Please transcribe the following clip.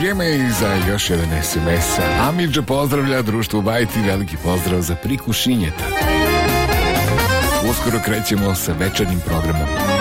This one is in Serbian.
Vrijeme je i za još jedan SMS. Amidža pozdravlja društvo Bajti, veliki pozdrav za Priku Šinjeta. Uskoro krećemo sa večernjim programom.